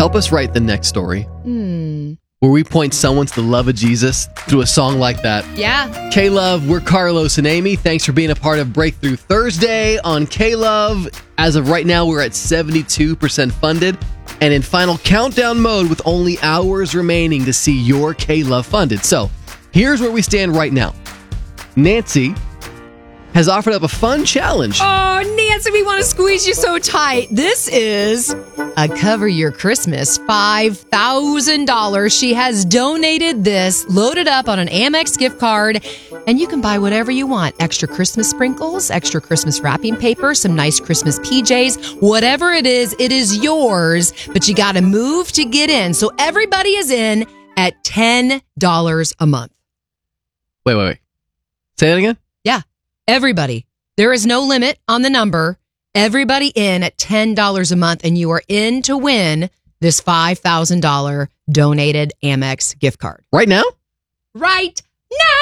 help us write the next story. Where we point someone to the love of Jesus through a song like that. Yeah. K-Love, we're Carlos and Amy. Thanks for being a part of Breakthrough Thursday on K-Love. As of right now, we're at 72% funded and in final countdown mode with only hours remaining to see your K-Love funded. So here's where we stand right now. Nancy has offered up a fun challenge. Oh, Nancy, we want to squeeze you so tight. This is a Cover Your Christmas $5,000. She has donated this, loaded up on an Amex gift card, and you can buy whatever you want. Extra Christmas sprinkles, extra Christmas wrapping paper, some nice Christmas PJs. Whatever it is yours, but you got to move to get in. So everybody is in at $10 a month. Wait. Say that again? Yeah. Everybody. There is no limit on the number. Everybody in at $10 a month, and you are in to win this $5,000 donated Amex gift card. Right now? Right now!